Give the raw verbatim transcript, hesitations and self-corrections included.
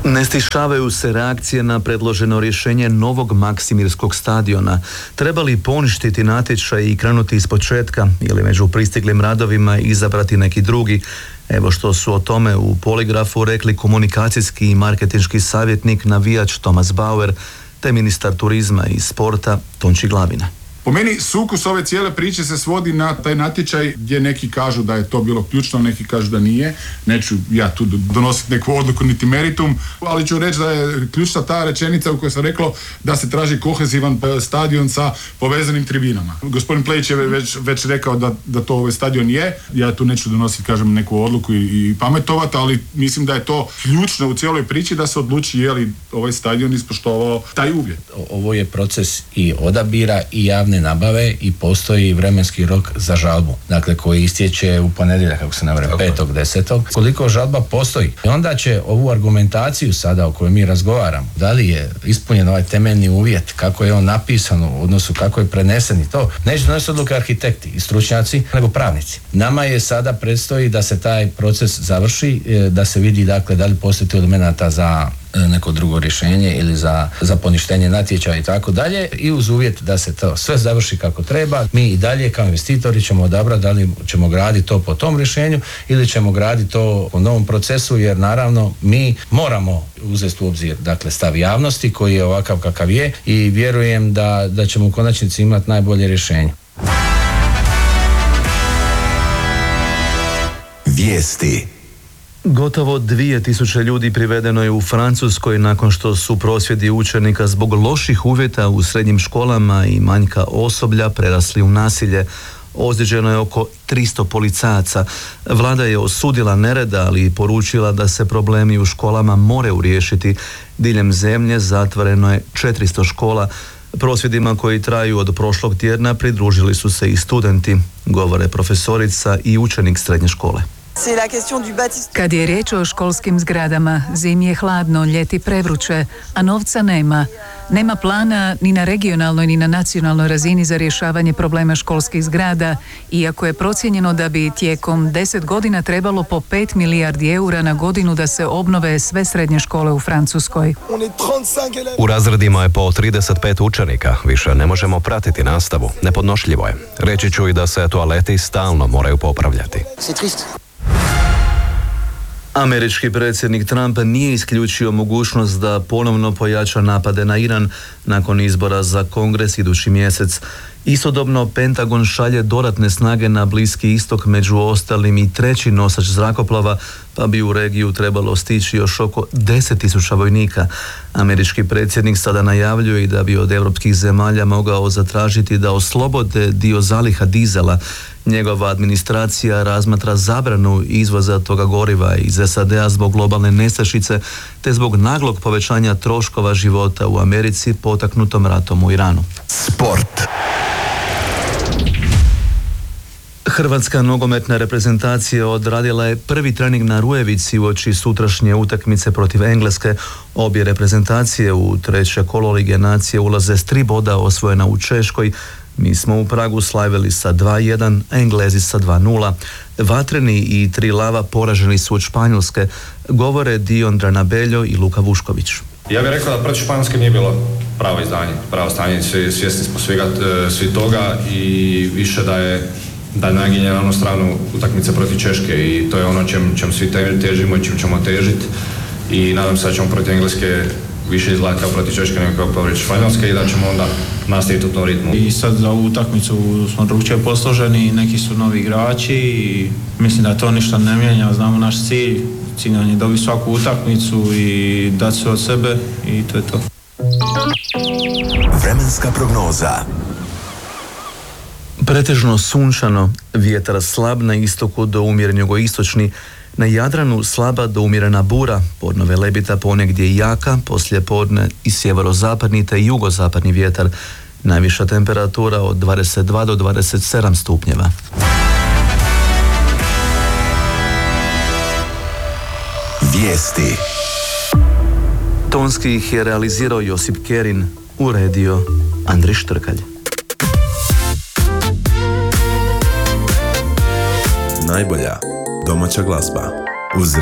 Ne stišavaju se reakcije na predloženo rješenje novog Maksimirskog stadiona. Treba li poništiti natječaj i krenuti iz početka ili među pristiglim radovima izabrati neki drugi? Evo što su o tome u Poligrafu rekli komunikacijski i marketinški savjetnik navijač Thomas Bauer te ministar turizma i sporta Tonči Glavina. Po meni sukus ove cijele priče se svodi na taj natječaj gdje neki kažu da je to bilo ključno, neki kažu da nije. Neću ja tu donositi neku odluku niti meritum, ali ću reći da je ključna ta rečenica u kojoj sam rekao da se traži kohezivan stadion sa povezanim tribinama. Gospodin Plejić je već, već rekao da, da to ovaj stadion je. Ja tu neću donositi, kažem, neku odluku i, i pametovati, ali mislim da je to ključno u cijeloj priči da se odluči je li ovaj stadion ispoštovao taj uvjet. Ovo je proces i odabira i javne nabave i postoji vremenski rok za žalbu, dakle koji istječe u ponedjeljak, kako se navre, petog desetog Koliko žalba postoji, i onda će ovu argumentaciju sada o kojoj mi razgovaramo, da li je ispunjen ovaj temeljni uvjet, kako je on napisan u odnosu, kako je prenesen i to, neće donositi odluke arhitekti i stručnjaci, nego pravnici. Nama je sada predstoji da se taj proces završi, da se vidi dakle da li postoji elemenata za neko drugo rješenje ili za, za poništenje natječaja i tako dalje, i uz uvjet da se to sve završi kako treba. Mi i dalje kao investitori ćemo odabrati da li ćemo graditi to po tom rješenju ili ćemo graditi to po novom procesu, jer naravno mi moramo uzeti u obzir dakle stav javnosti koji je ovakav kakav je i vjerujem da, da ćemo u konačnici imati najbolje rješenje. Vijesti. Gotovo dvije tisuće ljudi privedeno je u Francuskoj nakon što su prosvjedi učenika zbog loših uvjeta u srednjim školama i manjka osoblja prerasli u nasilje. Ozlijeđeno je oko tristo policajaca. Vlada je osudila nered, ali poručila da se problemi u školama moraju riješiti. Diljem zemlje zatvoreno je četiristo škola. Prosvjedima koji traju od prošlog tjedna pridružili su se i studenti, govore profesorica i učenik srednje škole. Kad je riječ o školskim zgradama, zimi je hladno, ljeti prevruće, a novca nema. Nema plana ni na regionalnoj ni na nacionalnoj razini za rješavanje problema školskih zgrada, iako je procijenjeno da bi tijekom deset godina trebalo po pet milijardi eura na godinu da se obnove sve srednje škole u Francuskoj. U razredima je po trideset pet učenika, više ne možemo pratiti nastavu, nepodnošljivo je. Reći ću i da se toaleti stalno moraju popravljati. Američki predsjednik Trump nije isključio mogućnost da ponovno pojača napade na Iran nakon izbora za Kongres idući mjesec. Istodobno Pentagon šalje dodatne snage na Bliski istok, među ostalim i treći nosač zrakoplova, pa bi u regiju trebalo stići još oko deset tisuća vojnika. Američki predsjednik sada najavljuje i da bi od europskih zemalja mogao zatražiti da oslobode dio zaliha dizela. Njegova administracija razmatra zabranu izvoza toga goriva iz S A D-a zbog globalne nestašice te zbog naglog povećanja troškova života u Americi potaknutom ratom u Iranu. Sport. Hrvatska nogometna reprezentacija odradila je prvi trening na Rujevici uoči sutrašnje utakmice protiv Engleske. Obje reprezentacije u treće kolo Lige nacije ulaze s tri boda osvojena u Češkoj. Mi smo u Pragu slavili sa dva jedan, a Englezi sa dva nula. Vatreni i tri lava poraženi su od Španjolske, govore Dion Dranabeljo i Luka Vušković. Ja bih rekao da protiv Španjolske nije bilo pravo izdanje, pravo stanje, svjesni smo svega, svi toga i više da je da je naginje na onu stranu utakmice protiv Češke i to je ono čem, čem svi težimo i čem ćemo težiti i nadam se da ćemo protiv Engleske više izgledati kao protiv Češke nego kao protiv Španjolske i da ćemo onda nastaviti u tom ritmu. I sad za ovu utakmicu smo drugčije posloženi, neki su novi igrači i mislim da to ništa ne mijenja, znamo naš cilj, cilj nam je dobiti svaku utakmicu i dati sve od sebe i to je to. Vremenska prognoza. Pretežno sunčano, vjetar slab na istoku do umjeren jugoistočni, na Jadranu slaba do umjerena bura, podno Velebita ponegdje jaka, poslije podne i sjeverozapadni te jugozapadni vjetar, najviša temperatura od dvadeset dva do dvadeset sedam stupnjeva. Vijesti. Tonski ih je realizirao Josip Kerin, uredio Andri Štrkalj. Najbolja domaća glazba uz